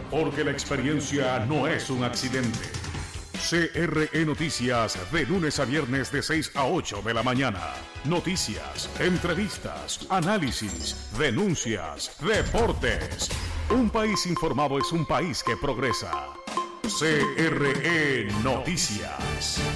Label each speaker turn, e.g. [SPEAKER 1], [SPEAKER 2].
[SPEAKER 1] porque la experiencia no es un accidente. CRE Noticias, de lunes a viernes de 6 a 8 de la mañana. Noticias, entrevistas, análisis, denuncias, deportes. Un país informado es un país que progresa. CRE Noticias.